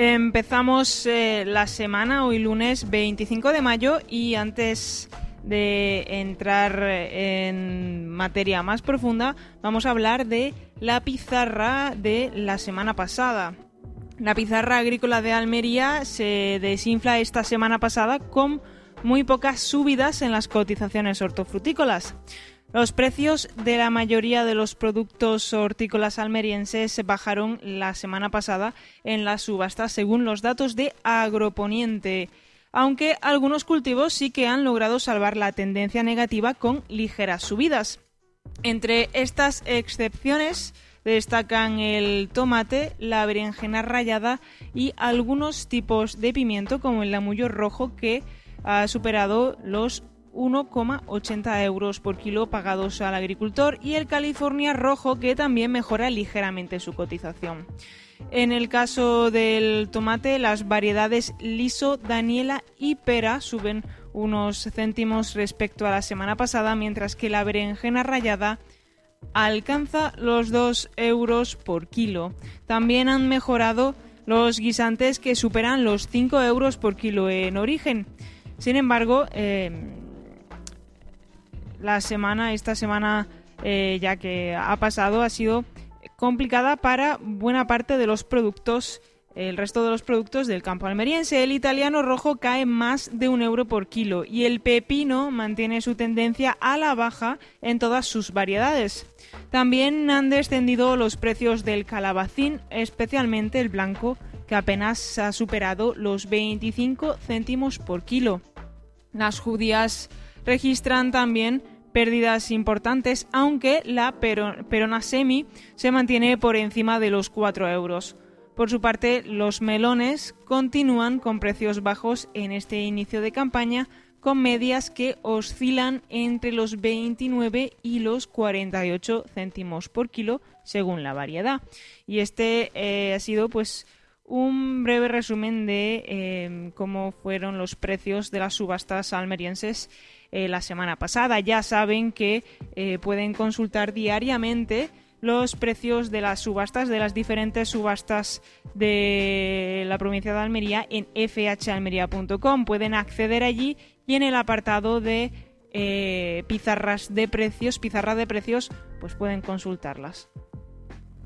Empezamos la semana, hoy lunes 25 de mayo, y antes de entrar en materia más profunda, vamos a hablar de la pizarra de la semana pasada. La pizarra agrícola de Almería se desinfla esta semana pasada con muy pocas subidas en las cotizaciones hortofrutícolas. Los precios de la mayoría de los productos hortícolas almerienses bajaron la semana pasada en las subastas, según los datos de Agroponiente, aunque algunos cultivos sí que han logrado salvar la tendencia negativa con ligeras subidas. Entre estas excepciones destacan el tomate, la berenjena rallada y algunos tipos de pimiento, como el lamullo rojo, que ha superado los 1,80 euros por kilo pagados al agricultor, y el California rojo, que también mejora ligeramente su cotización. En el caso del tomate, las variedades Liso, Daniela y Pera suben unos céntimos respecto a la semana pasada, mientras que la berenjena rallada alcanza los 2 euros por kilo. También han mejorado los guisantes, que superan los 5 euros por kilo en origen. Sin embargo, esta semana ya que ha pasado, ha sido complicada para buena parte de los productos, el resto de los productos del campo almeriense. El italiano rojo cae más de 1 euro por kilo y el pepino mantiene su tendencia a la baja en todas sus variedades. También han descendido los precios del calabacín, especialmente el blanco, que apenas ha superado los 25 céntimos por kilo. Las judías registran también pérdidas importantes, aunque la perona semi se mantiene por encima de los 4 euros. Por su parte, los melones continúan con precios bajos en este inicio de campaña, con medias que oscilan entre los 29 y los 48 céntimos por kilo, según la variedad. Y este ha sido un breve resumen de cómo fueron los precios de las subastas almerienses la semana pasada. Ya saben que pueden consultar diariamente los precios de las subastas, de las diferentes subastas de la provincia de Almería, en fhalmería.com. Pueden acceder allí y en el apartado de pizarra de precios, pues pueden consultarlas.